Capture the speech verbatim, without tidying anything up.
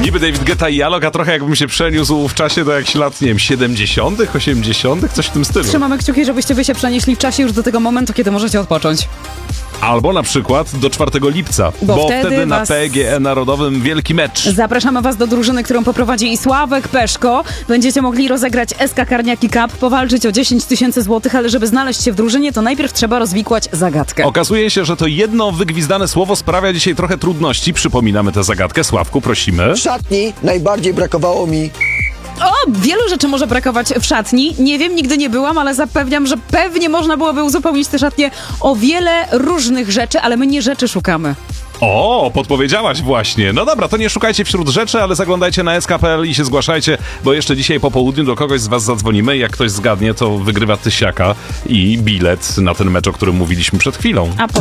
Niby David Guetta i Alok, a trochę jakbym się przeniósł w czasie do jakichś lat, nie wiem, siedemdziesiątych, osiemdziesiątych, coś w tym stylu. Trzymamy kciuki, żebyście wy się przenieśli w czasie już do tego momentu, kiedy możecie odpocząć. Albo na przykład do czwartego lipca, bo, bo wtedy, wtedy na was... P G E Narodowym wielki mecz. Zapraszamy was do drużyny, którą poprowadzi Sławek Peszko. Będziecie mogli rozegrać S K Karniaki Cup, powalczyć o dziesięć tysięcy złotych, ale żeby znaleźć się w drużynie, to najpierw trzeba rozwikłać zagadkę. Okazuje się, że to jedno wygwizdane słowo sprawia dzisiaj trochę trudności. Przypominamy tę zagadkę. Sławku, prosimy. W szatni najbardziej brakowało mi... O, wielu rzeczy może brakować w szatni. Nie wiem, nigdy nie byłam, ale zapewniam, że pewnie można byłoby uzupełnić tę szatnię o wiele różnych rzeczy, ale my nie rzeczy szukamy. O, podpowiedziałaś właśnie. No dobra, to nie szukajcie wśród rzeczy, ale zaglądajcie na S K kropka P L i się zgłaszajcie, bo jeszcze dzisiaj po południu do kogoś z was zadzwonimy. Jak ktoś zgadnie, to wygrywa tysiaka i bilet na ten mecz, o którym mówiliśmy przed chwilą. A po